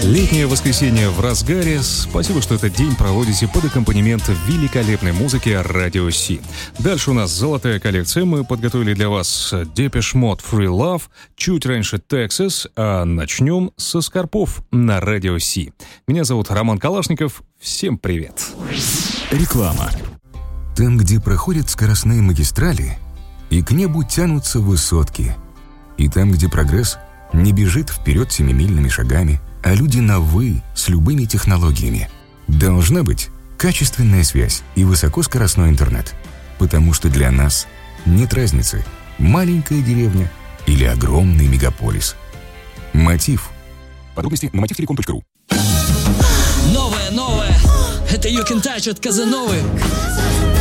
Летнее воскресенье в разгаре. Спасибо, что этот день проводите под аккомпанемент великолепной музыки Радио Си. Дальше у нас золотая коллекция. Мы подготовили для вас Depeche Mode Free Love, чуть раньше Texas, а начнем со Скорпов на Радио Си. Меня зовут Роман Калашников. Всем привет. Реклама. Там, где проходят скоростные магистрали, и к небу тянутся высотки, и там, где прогресс не бежит вперед семимильными шагами, а люди на «вы» с любыми технологиями. Должна быть качественная связь и высокоскоростной интернет. Потому что для нас нет разницы, маленькая деревня или огромный мегаполис. Мотив. Подробности на motivtelecom.ru. Новое, это You Can Touch от Казановы.